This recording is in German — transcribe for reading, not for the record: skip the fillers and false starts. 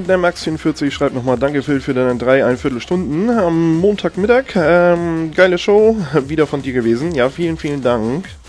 Und der Max44 schreibt nochmal, danke Phil für deine 3,25 Stunden am Montagmittag. Geile Show, wieder von dir gewesen. Ja, vielen, vielen Dank.